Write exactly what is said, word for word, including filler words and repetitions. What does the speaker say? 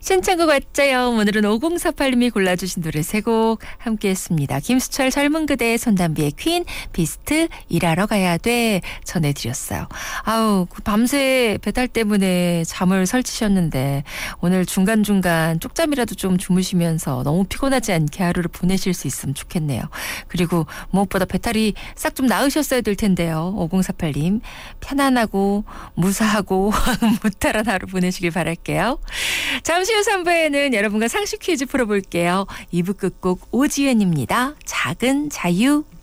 신청곡 왔자요. 오늘은 오공사팔님이 골라주신 노래 세 곡 함께했습니다. 김수철 젊은 그대, 손담비의 퀸, 비스트 일하러 가야 돼 전해드렸어요. 아우 밤새 배탈 때문에 잠을 설치셨는데 오늘 중간중간 쪽잠이라도 좀 주무시면서 너무 피곤하지 않게 하루를 보내실 수 있으면 좋겠네요. 그리고 무엇보다 배탈이 싹 좀 나으셨어야 될 텐데요. 오공사팔님 편안하고 무사하고 무탈한 하루 보내시길 바랄게요. 잠시 후 삼 부에는 여러분과 상식 퀴즈 풀어볼게요. 이 부 끝곡 오지은입니다. 작은 자유.